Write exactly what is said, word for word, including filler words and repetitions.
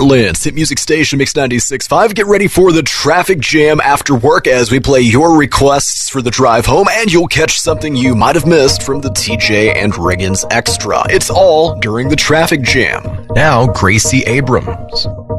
Heartland's hit music station, Mix ninety-six point five. Get ready for the traffic jam after work as we play your requests for the drive home, and you'll catch something you might have missed from the T J and Riggins Extra. It's all during the traffic jam. Now, Gracie Abrams.